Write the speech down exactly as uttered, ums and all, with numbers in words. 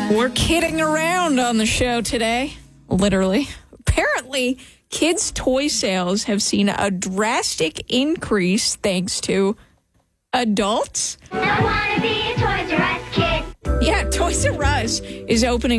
We're kidding around on the show today, literally. Apparently, kids' toy sales have seen a drastic increase thanks to adults. I want to be a Toys R Us kid. Yeah, Toys R Us is opening